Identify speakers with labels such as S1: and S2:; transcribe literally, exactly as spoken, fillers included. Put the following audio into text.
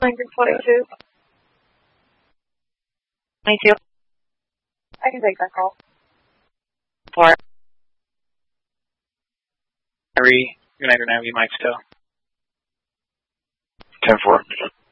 S1: Language twenty-two.
S2: twenty-two.
S1: I can take that call.
S2: Four.
S3: Harry, United Navy, Mike still.
S4: ten four.